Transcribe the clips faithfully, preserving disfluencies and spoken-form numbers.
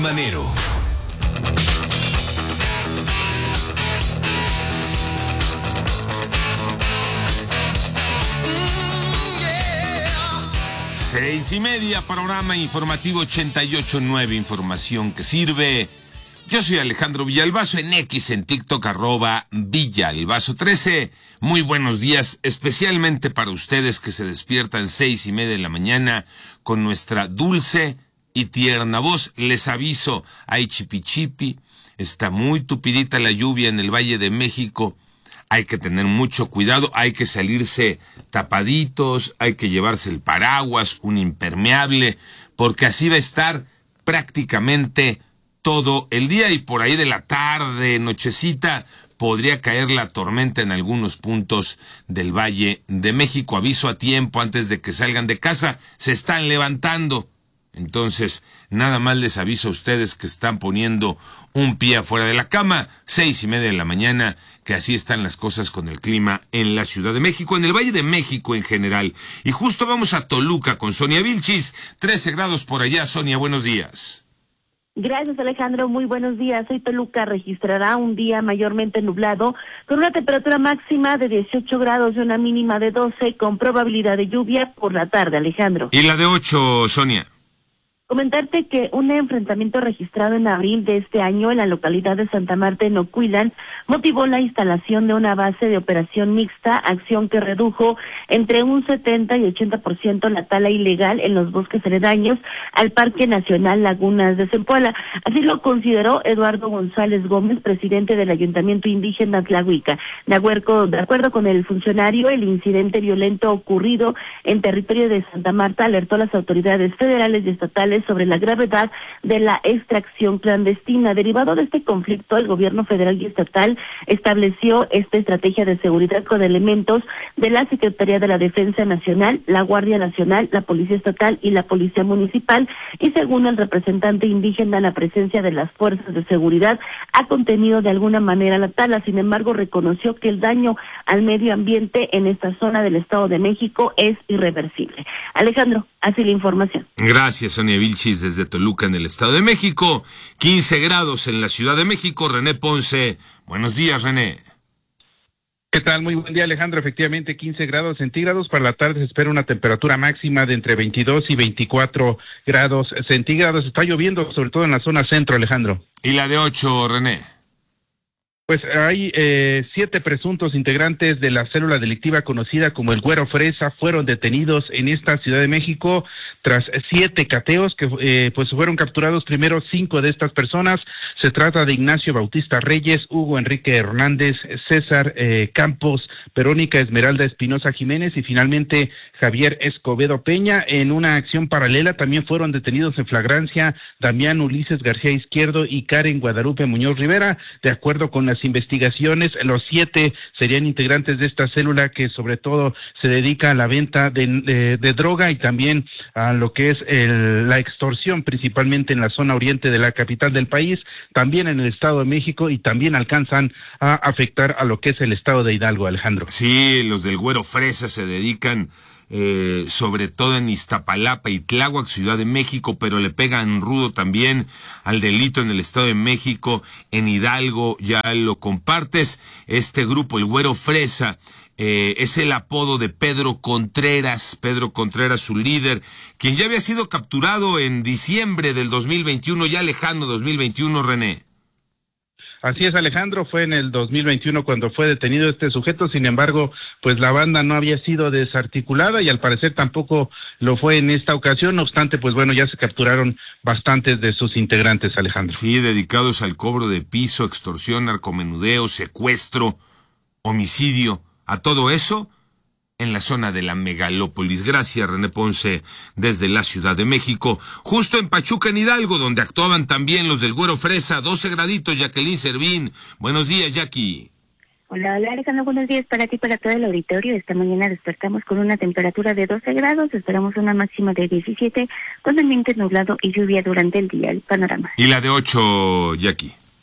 Manero. Seis y media, panorama informativo ochenta y ocho punto nueve, información que sirve. Yo soy Alejandro Villalbazo, en X, en TikTok, arroba Villalbazo trece. Muy buenos días, especialmente para ustedes que se despiertan seis y media de la mañana con nuestra dulce y tierna voz. Les aviso, hay chipichipi, está muy tupidita la lluvia en el Valle de México. Hay que tener mucho cuidado, hay que salirse tapaditos, hay que llevarse el paraguas, un impermeable, porque así va a estar prácticamente todo el día, y por ahí de la tarde, nochecita, podría caer la tormenta en algunos puntos del Valle de México. Aviso a tiempo antes de que salgan de casa, se están levantando. Entonces, nada más les aviso a ustedes que están poniendo un pie afuera de la cama, seis y media de la mañana, que así están las cosas con el clima en la Ciudad de México, en el Valle de México en general. Y justo vamos a Toluca con Sonia Vilchis, trece grados por allá. Sonia, buenos días. Gracias, Alejandro, muy buenos días. Hoy Toluca registrará un día mayormente nublado, con una temperatura máxima de dieciocho grados y una mínima de doce, con probabilidad de lluvia por la tarde, Alejandro. ¿Y la de ocho, Sonia? Comentarte que un enfrentamiento registrado en abril de este año en la localidad de Santa Marta, en Ocuilan, motivó la instalación de una base de operación mixta, acción que redujo entre un setenta y ochenta por ciento la tala ilegal en los bosques aledaños al Parque Nacional Lagunas de Zempoala. Así lo consideró Eduardo González Gómez, presidente del Ayuntamiento Indígena Tlahuica. De acuerdo, de acuerdo con el funcionario, el incidente violento ocurrido en territorio de Santa Marta alertó a las autoridades federales y estatales sobre la gravedad de la extracción clandestina. Derivado de este conflicto, el gobierno federal y estatal estableció esta estrategia de seguridad con elementos de la Secretaría de la Defensa Nacional, la Guardia Nacional, la Policía Estatal y la Policía Municipal, y según el representante indígena, la presencia de las fuerzas de seguridad ha contenido de alguna manera la tala. Sin embargo, reconoció que el daño al medio ambiente en esta zona del Estado de México es irreversible. Alejandro, así la información. Gracias, Sonia Vilchis, desde Toluca, en el Estado de México. quince grados en la Ciudad de México. René Ponce, buenos días, René. ¿Qué tal? Muy buen día, Alejandro. Efectivamente, quince grados centígrados. Para la tarde se espera una temperatura máxima de entre veintidós y veinticuatro grados centígrados. Está lloviendo, sobre todo en la zona centro, Alejandro. ¿Y la de ocho, René? Pues hay eh, siete presuntos integrantes de la célula delictiva conocida como el Güero Fresa fueron detenidos en esta Ciudad de México tras siete cateos que eh, pues fueron capturados primero cinco de estas personas. Se trata de Ignacio Bautista Reyes, Hugo Enrique Hernández, César eh, Campos, Verónica Esmeralda Espinosa Jiménez y finalmente Javier Escobedo Peña. En una acción paralela también fueron detenidos en flagrancia Damián Ulises García Izquierdo y Karen Guadalupe Muñoz Rivera. De acuerdo con las investigaciones, los siete serían integrantes de esta célula que sobre todo se dedica a la venta de, de, de droga y también a lo que es el, la extorsión, principalmente en la zona oriente de la capital del país, también en el Estado de México, y también alcanzan a afectar a lo que es el Estado de Hidalgo, Alejandro. Sí, los del Güero Fresa se dedican Eh, sobre todo en Iztapalapa y Tláhuac, Ciudad de México, pero le pegan rudo también al delito en el Estado de México, en Hidalgo. Ya lo compartes. Este grupo, el Güero Fresa, eh, es el apodo de Pedro Contreras, Pedro Contreras, su líder, quien ya había sido capturado en diciembre del dos mil veintiuno, ya lejano dos mil veintiuno, René. Así es, Alejandro, fue en el dos mil veintiuno cuando fue detenido este sujeto. Sin embargo, pues la banda no había sido desarticulada y al parecer tampoco lo fue en esta ocasión. No obstante, pues bueno, ya se capturaron bastantes de sus integrantes, Alejandro. Sí, dedicados al cobro de piso, extorsión, narcomenudeo, secuestro, homicidio, a todo eso en la zona de la megalópolis. Gracias, René Ponce, desde la Ciudad de México. Justo en Pachuca, en Hidalgo, donde actuaban también los del Güero Fresa, doce graditos, Jacqueline Servín. Buenos días, Jackie. Hola, hola, Alejandro, buenos días para ti y para todo el auditorio. Esta mañana despertamos con una temperatura de doce grados, esperamos una máxima de diecisiete, con ambiente nublado y lluvia durante el día. El panorama. ¿Y la de ocho, Jackie?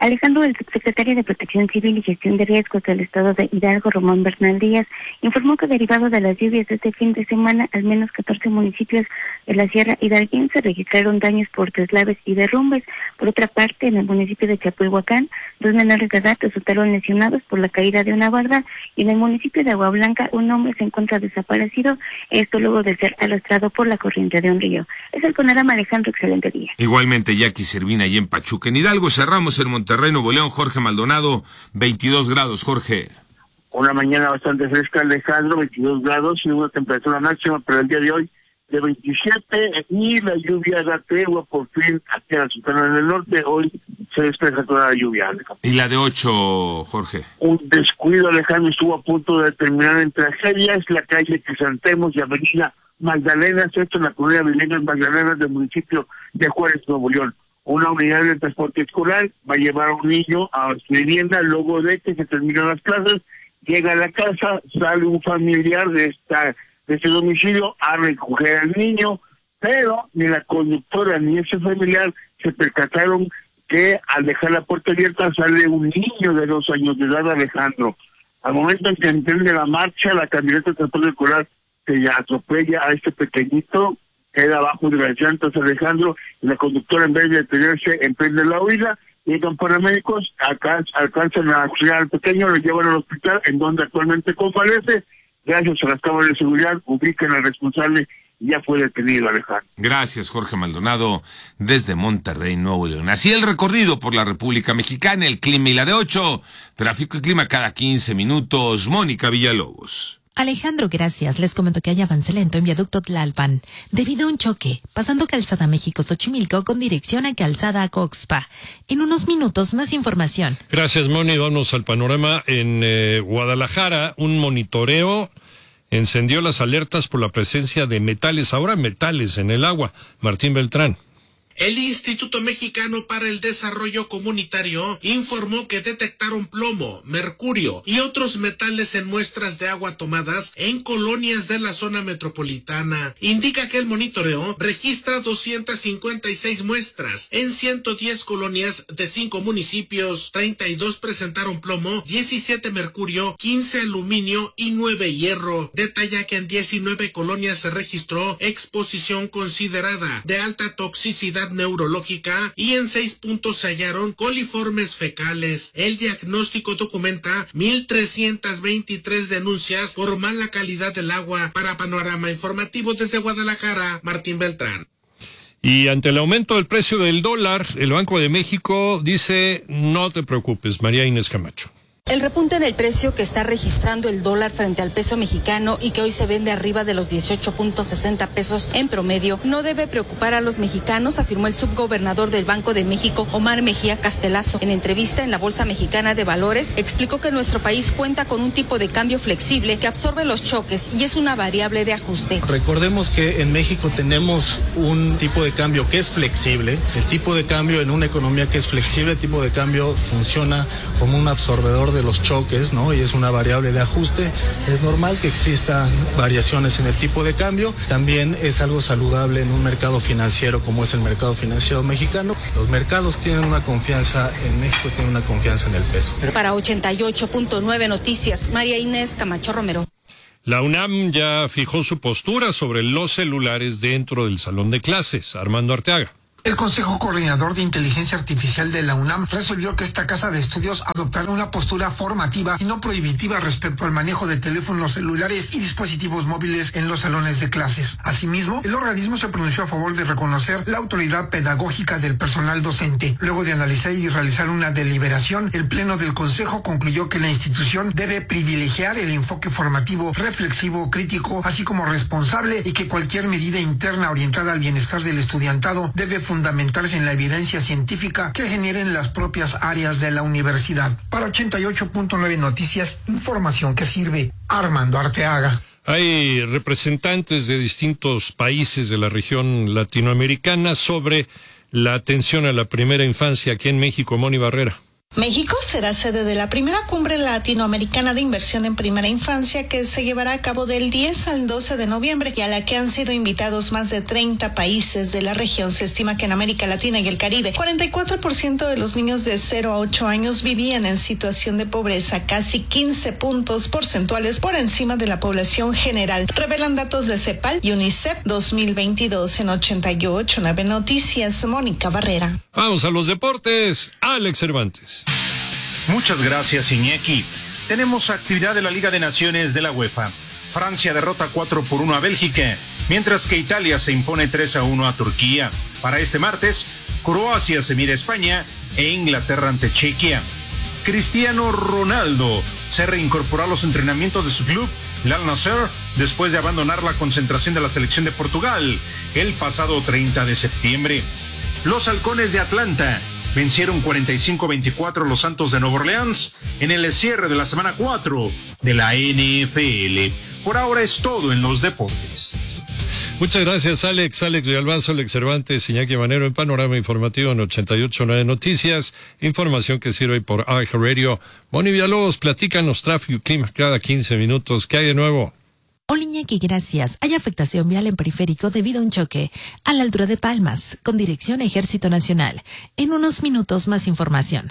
Alejandro, el subsecretario de Protección Civil y Gestión de Riesgos del Estado de Hidalgo, Román Bernal Díaz, informó que derivado de las lluvias de este fin de semana, al menos catorce municipios de la Sierra Hidalguense registraron daños por deslaves y derrumbes. Por otra parte, en el municipio de Chapulhuacán, dos menores de edad resultaron lesionados por la caída de una barda, y en el municipio de Agua Blanca, un hombre se encuentra desaparecido, esto luego de ser arrastrado por la corriente de un río. Es el panorama, Alejandro, excelente día. Igualmente, Jackie Servina y en Pachuca. En Hidalgo cerramos el Monterrey. Nuevo León, Jorge Maldonado, veintidós grados, Jorge. Una mañana bastante fresca, Alejandro, veintidós grados y una temperatura máxima para el día de hoy de veintisiete, y la lluvia da tregua por fin aquí en la Sultana del Norte. Hoy se despeja toda la lluvia, Alejandro. ¿Y la de ocho, Jorge? Un descuido, Alejandro, estuvo a punto de terminar en tragedia. Es la calle Crisantemos y Avenida Magdalena, esto en la colonia Vilegas Magdalena del municipio de Juárez, Nuevo León. Una unidad de transporte escolar va a llevar a un niño a su vivienda luego de que se terminan las clases, llega a la casa, sale un familiar de esta de este domicilio a recoger al niño, pero ni la conductora ni ese familiar se percataron que al dejar la puerta abierta sale un niño de dos años de edad, Alejandro. Al momento en que emprende la marcha, la camioneta de transporte escolar se atropella a este pequeñito, queda abajo de las llantas, Alejandro, y la conductora, en vez de detenerse, emprende la huida. Llegan paramédicos, acá alcanzan a auxiliar al pequeño, lo llevan al hospital, en donde actualmente convalece. Gracias a las cámaras de seguridad, ubican al responsable y ya fue detenido, Alejandro. Gracias, Jorge Maldonado, desde Monterrey, Nuevo León. Así el recorrido por la República Mexicana, el clima y la de ocho, tráfico y clima cada quince minutos. Mónica Villalobos. Alejandro, gracias. Les comento que hay avance lento en viaducto Tlalpan, debido a un choque, pasando Calzada México-Xochimilco con dirección a Calzada Coxpa. En unos minutos, más información. Gracias, Moni. Vamos al panorama. En eh, Guadalajara, un monitoreo encendió las alertas por la presencia de metales, ahora metales en el agua. Martín Beltrán. El Instituto Mexicano para el Desarrollo Comunitario informó que detectaron plomo, mercurio y otros metales en muestras de agua tomadas en colonias de la zona metropolitana. Indica que el monitoreo registra doscientas cincuenta y seis muestras en ciento diez colonias de cinco municipios. treinta y dos presentaron plomo, diecisiete mercurio, quince aluminio y nueve hierro. Detalla que en diecinueve colonias se registró exposición considerada de alta toxicidad neurológica y en seis puntos se hallaron coliformes fecales. El diagnóstico documenta mil trescientas veintitrés denuncias por mala calidad del agua. Para Panorama Informativo desde Guadalajara, Martín Beltrán. Y ante el aumento del precio del dólar, el Banco de México dice, no te preocupes, María Inés Camacho. El repunte en el precio que está registrando el dólar frente al peso mexicano y que hoy se vende arriba de los dieciocho punto sesenta pesos en promedio no debe preocupar a los mexicanos, afirmó el subgobernador del Banco de México, Omar Mejía Castelazo. En entrevista en la Bolsa Mexicana de Valores, explicó que nuestro país cuenta con un tipo de cambio flexible que absorbe los choques y es una variable de ajuste. Recordemos que en México tenemos un tipo de cambio que es flexible. El tipo de cambio en una economía que es flexible, el tipo de cambio funciona como un absorbedor de los choques, ¿no? Y es una variable de ajuste. Es normal que existan variaciones en el tipo de cambio. También es algo saludable en un mercado financiero como es el mercado financiero mexicano. Los mercados tienen una confianza en México, tienen una confianza en el peso. Para ochenta y ocho punto nueve Noticias, María Inés Camacho Romero. La UNAM ya fijó su postura sobre los celulares dentro del salón de clases. Armando Arteaga. El Consejo Coordinador de Inteligencia Artificial de la UNAM resolvió que esta casa de estudios adoptara una postura formativa y no prohibitiva respecto al manejo de teléfonos celulares y dispositivos móviles en los salones de clases. Asimismo, el organismo se pronunció a favor de reconocer la autoridad pedagógica del personal docente. Luego de analizar y realizar una deliberación, el Pleno del Consejo concluyó que la institución debe privilegiar el enfoque formativo, reflexivo, crítico, así como responsable, y que cualquier medida interna orientada al bienestar del estudiantado debe fundamentarse en la evidencia científica que generen las propias áreas de la universidad. Para ochenta y ocho punto nueve Noticias, información que sirve. Armando Arteaga. Hay representantes de distintos países de la región latinoamericana sobre la atención a la primera infancia aquí en México. Moni Barrera. México será sede de la primera cumbre latinoamericana de inversión en primera infancia que se llevará a cabo del diez al doce de noviembre y a la que han sido invitados más de treinta países de la región. Se estima que en América Latina y el Caribe, cuarenta y cuatro por ciento de los niños de cero a ocho años vivían en situación de pobreza, casi quince puntos porcentuales por encima de la población general. Revelan datos de CEPAL y UNICEF dos mil veintidós en ochenta y ocho nueve Noticias, Mónica Barrera. Vamos a los deportes, Alex Cervantes. Muchas gracias, Iñaki. Tenemos actividad de la Liga de Naciones de la UEFA. Francia derrota cuatro por uno a Bélgica, mientras que Italia se impone tres a uno a Turquía. Para este martes, Croacia se mide a España e Inglaterra ante Chequia. Cristiano Ronaldo se reincorporó a los entrenamientos de su club, el Al Nassr, después de abandonar la concentración de la selección de Portugal el pasado treinta de septiembre. Los halcones de Atlanta vencieron cuarenta y cinco a veinticuatro a los Santos de Nueva Orleans en el cierre de la semana cuatro de la N F L. Por ahora es todo en los deportes. Muchas gracias, Alex. Alex Villalbazo, Alex Cervantes, Iñaki Manero en Panorama Informativo en ochenta y ocho nueve Noticias. Información que sirve por iHeartRadio. Moni Villalobos, platícanos tráfico y clima cada quince minutos. ¿Qué hay de nuevo? Hola Iñaki, gracias. Hay afectación vial en periférico debido a un choque a la altura de Palmas, con dirección a Ejército Nacional. En unos minutos más información.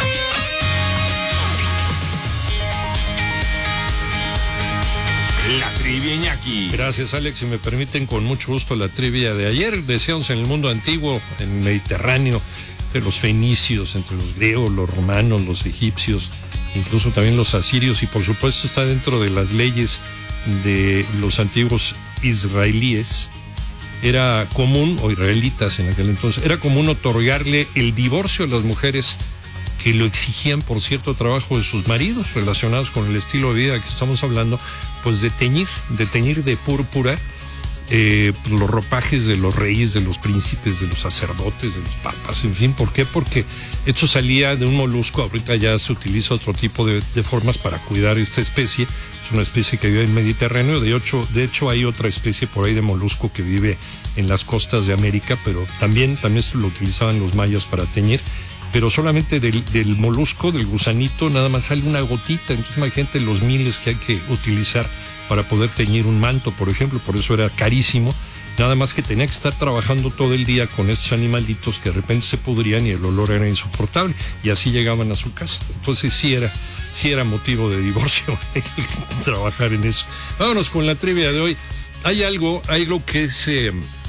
La trivia, Iñaki. Gracias, Alex. Si me permiten, con mucho gusto la trivia de ayer. Decíamos en el mundo antiguo, en el Mediterráneo, entre los fenicios, entre los griegos, los romanos, los egipcios, incluso también los asirios, y por supuesto está dentro de las leyes de los antiguos israelíes. Era común, o israelitas en aquel entonces, era común otorgarle el divorcio a las mujeres que lo exigían por cierto trabajo de sus maridos relacionados con el estilo de vida que estamos hablando, pues de teñir, de teñir de púrpura eh, los ropajes de los reyes, de los príncipes, de los sacerdotes, de los papas, en fin. ¿Por qué? Porque esto salía de un molusco. Ahorita ya se utiliza otro tipo de, de formas para cuidar esta especie. Es una especie que vive en el Mediterráneo. De hecho, de hecho hay otra especie por ahí de molusco que vive en las costas de América, pero también, también se lo utilizaban los mayas para teñir. Pero solamente del, del molusco, del gusanito, nada más sale una gotita. Entonces imagínate los miles que hay que utilizar para poder teñir un manto, por ejemplo. Por eso era carísimo. Nada más que tenía que estar trabajando todo el día con estos animalitos que de repente se pudrían y el olor era insoportable. Y así llegaban a su casa. Entonces sí era, sí era motivo de divorcio trabajar en eso. Vámonos con la trivia de hoy. Hay algo, hay algo que es... Eh,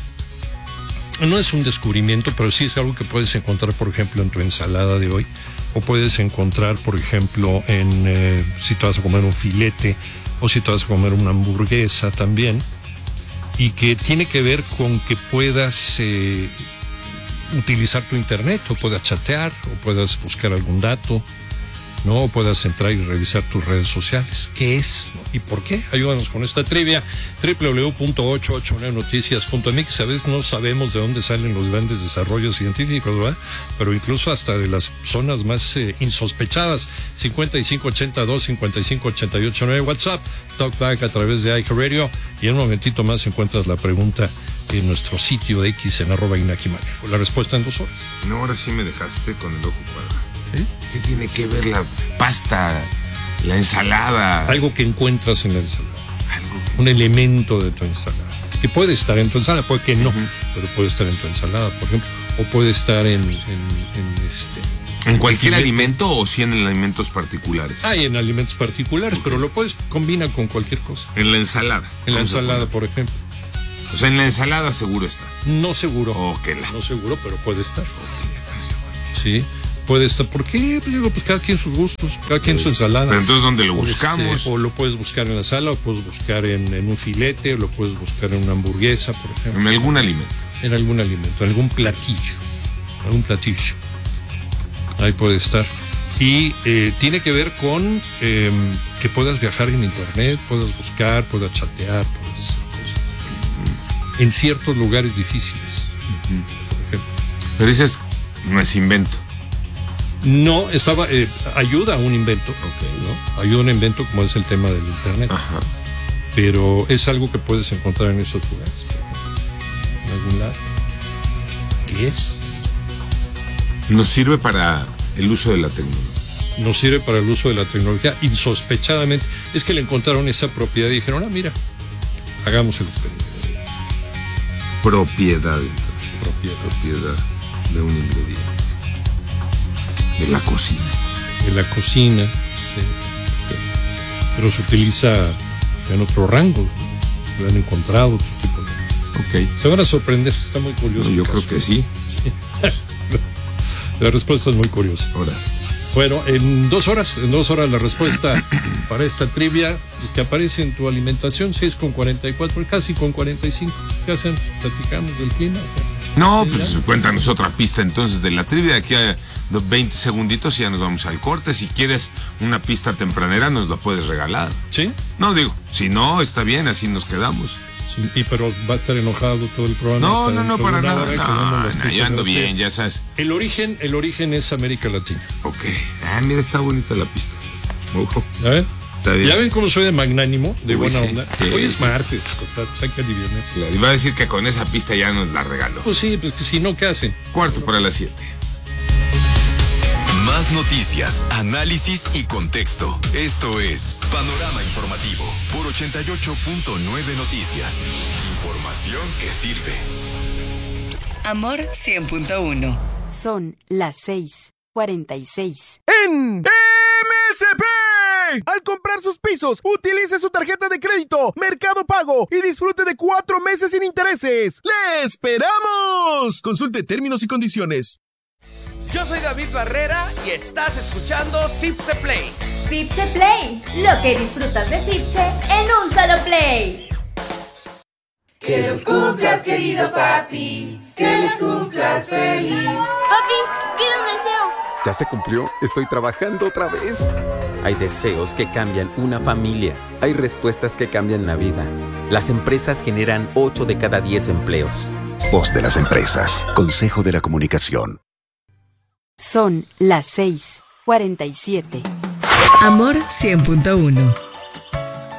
no es un descubrimiento, pero sí es algo que puedes encontrar, por ejemplo, en tu ensalada de hoy, o puedes encontrar, por ejemplo, en eh, si te vas a comer un filete, o si te vas a comer una hamburguesa también, y que tiene que ver con que puedas eh, utilizar tu internet, o puedas chatear, o puedas buscar algún dato, ¿no? O puedas entrar y revisar tus redes sociales. ¿Qué es? ¿No? ¿Y por qué? Ayúdanos con esta trivia. doble u doble u doble u punto ochocientos ochenta y nueve noticias punto m x. A veces no sabemos de dónde salen los grandes desarrollos científicos, ¿verdad? Pero incluso hasta de las zonas más eh, insospechadas. cincuenta y cinco ochenta y dos, cincuenta y cinco ochenta y ocho nueve WhatsApp, Talkback a través de iHeartRadio. Y en un momentito más encuentras la pregunta en nuestro sitio de X en arroba Iñaki Manero. La respuesta en dos horas. No, ahora sí me dejaste con el ojo cuadrado. ¿Eh? ¿Qué tiene que ver la pasta, la ensalada? Algo que encuentras en la ensalada. Algo que... Un elemento de tu ensalada. Que puede estar en tu ensalada, puede que no, uh-huh. pero puede estar en tu ensalada, por ejemplo. O puede estar en, en, en este... ¿En cualquier alimento o sí en alimentos particulares? Hay en alimentos particulares, okay. pero lo puedes combinar con cualquier cosa. En la ensalada. En la ensalada, por ejemplo. O sea, en la ensalada seguro está. No seguro. Okay, la... No seguro, pero puede estar. Okay. Sí. Puede estar, ¿por qué? Pues, digo, pues cada quien sus gustos, cada quien su ensalada. Pero entonces, ¿dónde lo buscamos? Este, o lo puedes buscar en la sala, o puedes buscar en, en un filete, o lo puedes buscar en una hamburguesa, por ejemplo. En algún alimento. En algún alimento, en algún platillo. Algún platillo. Ahí puede estar. Y eh, tiene que ver con eh, que puedas viajar en internet, puedas buscar, puedas chatear, puedas hacer en ciertos lugares difíciles. Uh-huh. Por ejemplo. Pero dices, no es invento. No, estaba eh, ayuda a un invento, okay, ¿no? Ayuda a un invento como es el tema del internet. Ajá. Pero es algo que puedes encontrar en esos lugares, en algún lado. ¿Qué es? Nos sirve para el uso de la tecnología. Nos sirve para el uso de la tecnología insospechadamente. Es que le encontraron esa propiedad y dijeron, ah, mira, hagamos el experimento. Propiedad. Propiedad. Propiedad de un ingrediente. De la cocina. De la cocina, sí. Pero se utiliza en otro rango. Lo han encontrado otro tipo de... Ok. Se van a sorprender, está muy curioso. No, yo creo que sí. La respuesta es muy curiosa. Ahora. Bueno, en dos horas, en dos horas la respuesta para esta trivia que aparece en tu alimentación, seis con cuarenta y cuatro, casi con cuarenta y cinco. ¿Qué hacen? ¿Platicamos del clima? No, pues ya. Cuéntanos otra pista entonces de la trivia. De aquí a veinte segunditos y ya nos vamos al corte. Si quieres una pista tempranera, nos la puedes regalar. ¿Sí? No, digo, si no, está bien, así nos quedamos. Sí, y pero va a estar enojado todo el programa. No, no, no, para nada. Hora, no, no, yo ando bien, ya sabes. El origen, el origen es América Latina. Ok. Ah, mira, está bonita la pista. Ojo. ¿Ya ven? Está bien. ¿Ya ven cómo soy de magnánimo? De Uy, buena sí, onda. sí. Hoy es martes, total, pues hay que aliviarnos. Claro, iba a decir que con esa pista ya nos la regaló. Pues sí, pues que si no, ¿qué hacen? Cuarto para las siete. Más noticias, análisis y contexto. Esto es Panorama Informativo por ochenta y ocho punto nueve Noticias. Información que sirve. Amor cien punto uno. Son las seis cuarenta y seis. En M S P. Al comprar sus pisos, utilice su tarjeta de crédito Mercado Pago y disfrute de cuatro meses sin intereses. ¡Le esperamos! Consulte términos y condiciones. Yo soy David Barrera y estás escuchando Zipse Play. Zipse Play, lo que disfrutas de Zipse en un solo play. Que los cumplas, querido papi, que los cumplas feliz. Papi, pide un deseo. ¿Ya se cumplió? Estoy trabajando otra vez. Hay deseos que cambian una familia. Hay respuestas que cambian la vida. Las empresas generan ocho de cada diez empleos. Voz de las empresas. Consejo de la Comunicación. Son las seis cuarenta y siete. Amor cien punto uno.